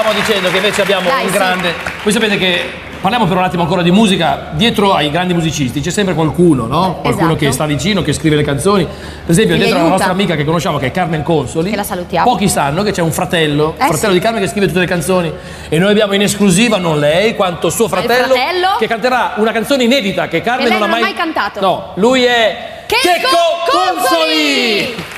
stavamo dicendo che invece abbiamo un grande... Voi sapete che... Parliamo per un attimo ancora di musica. Dietro ai grandi musicisti c'è sempre qualcuno, no? Qualcuno che sta vicino, che scrive le canzoni. Per esempio, dietro la nostra amica che conosciamo, che è Carmen Consoli, che la salutiamo. Pochi sanno che c'è un fratello, fratello di Carmen, che scrive tutte le canzoni. E noi abbiamo in esclusiva, non lei, quanto suo fratello, che canterà una canzone inedita che Carmen non ha mai cantato. No, lui è Checco Consoli!